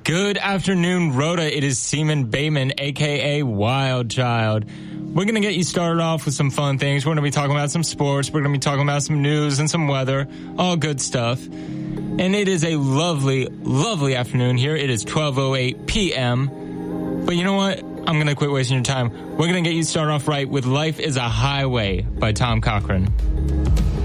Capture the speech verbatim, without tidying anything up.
Good afternoon, Rhoda. It is Seaman Bateman, a k a. Wild Child. We're going to get you started off with some fun things. We're going to be talking about some sports. We're going to be talking about some news and some weather. All good stuff. And it is a lovely, lovely afternoon here. It is twelve oh eight p.m. But you know what? I'm going to quit wasting your time. We're going to get you started off right with Life is a Highway by Tom Cochrane.